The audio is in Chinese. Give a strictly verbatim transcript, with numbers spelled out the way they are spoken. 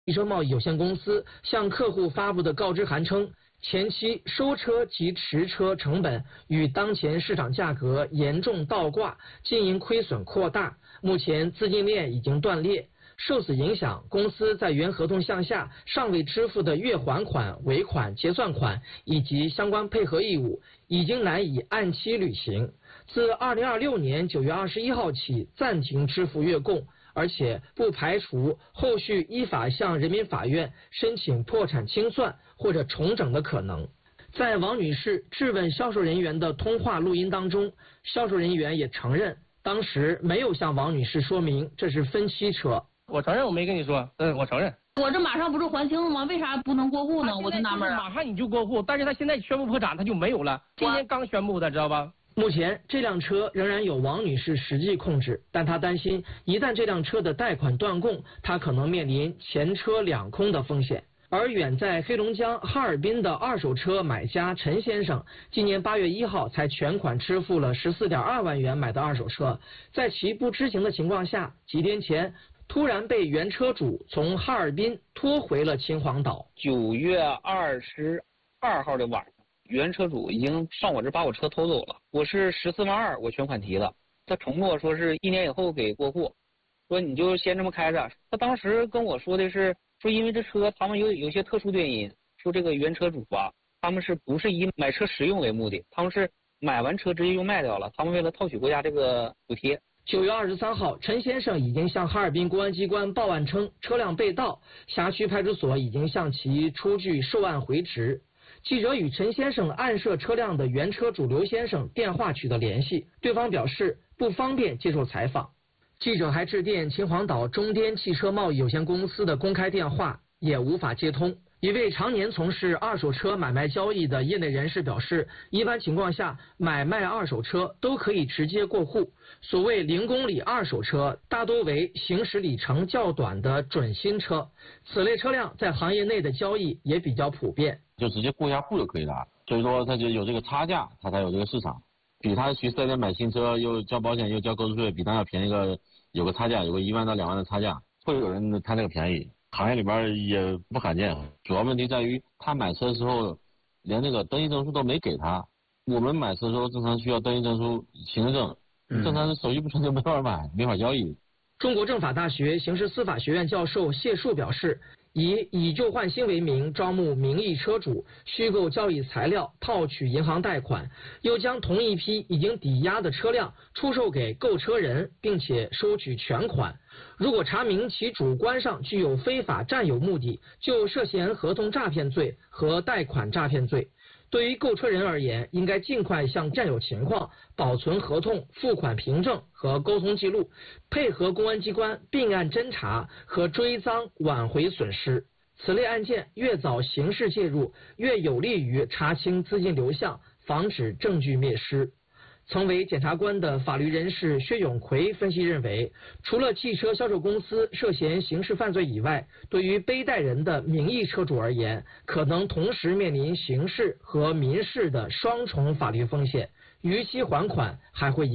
汽车贸易有限公司向客户发布的告知函称，前期收车及持车成本与当前市场价格严重倒挂，经营亏损扩大，目前资金链已经断裂。受此影响，公司在原合同项下尚未支付的月还款、尾款、结算款以及相关配合义务，已经难以按期履行。自二零二六年九月二十一号起暂停支付月供，而且不排除后续依法向人民法院申请破产清算或者重整的可能。在王女士质问销售人员的通话录音当中，销售人员也承认，当时没有向王女士说明这是分期车。 我承认我没跟你说，嗯，我承认。 我这马上不是还清了吗？为啥不能过户呢？我就纳闷啊。 马上你就过户，但是他现在宣布破产，他就没有了。今天刚宣布的，知道吧？ 目前这辆车仍然有王女士实际控制，但她担心一旦这辆车的贷款断供，她可能面临前车两空的风险。而远在黑龙江哈尔滨的二手车买家陈先生，今年八月一号才全款支付了十四点二万元买的二手车，在其不知情的情况下，几天前突然被原车主从哈尔滨拖回了秦皇岛。 九月二十二号的晚上，原车主已经上我这把我车偷走了，我是十四万二，我全款提了，他承诺说是一年以后给过户，说你就先这么开着。他当时跟我说的是，说因为这车他们有有些特殊原因，说这个原车主啊，他们是不是以买车实用为目的，他们是买完车直接就卖掉了，他们为了套取国家这个补贴。 九月二十三号，陈先生已经向哈尔滨公安机关报案称车辆被盗，辖区派出所已经向其出具受案回执。记者与陈先生暗涉车辆的原车主刘先生电话取得联系，对方表示不方便接受采访。记者还致电秦皇岛中颠汽车贸易有限公司的公开电话，也无法接通。一位常年从事二手车买卖交易的业内人士表示，一般情况下买卖二手车都可以直接过户，所谓零公里二手车大多为行驶里程较短的准新车，此类车辆在行业内的交易也比较普遍， 就直接过一下户就可以了。所以说它就有这个差价，它才有这个市场，比他去四 S 店买新车又交保险又交购置税，比他要便宜个有个差价，有个一万到两万的差价，会有人贪这个便宜。行业里边也不罕见，主要问题在于他买车的时候连那个登记证书都没给他。我们买车的时候正常需要登记证书、行驶证，正常的手续不成就没法买，没法交易。 中国政法大学刑事司法学院教授谢树表示，以以旧换新为名招募名义车主，虚构交易材料，套取银行贷款，又将同一批已经抵押的车辆出售给购车人，并且收取全款。如果查明其主观上具有非法占有目的，就涉嫌合同诈骗罪和贷款诈骗罪。对于购车人而言，应该尽快向占有情况、保存合同、付款凭证和沟通记录，配合公安机关并案侦查和追赃，挽回损失。此类案件越早刑事介入，越有利于查清资金流向，防止证据灭失。曾为检察官的法律人士薛永奎分析认为，除了汽车销售公司涉嫌刑事犯罪以外，对于背贷人的名义车主而言，可能同时面临刑事和民事的双重法律风险，逾期还款还会